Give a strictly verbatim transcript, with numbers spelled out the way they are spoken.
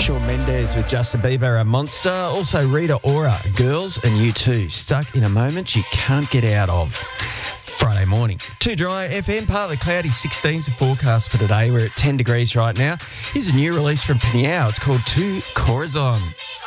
Shawn Mendes with Justin Bieber, A Monster. Also Rita Ora, Girls, and You Too, Stuck in a Moment You Can't Get Out Of. Friday morning. Too dry F M, partly cloudy, sixteen's the forecast for today. We're at ten degrees right now. Here's a new release from Peniel. It's called Two Corazon.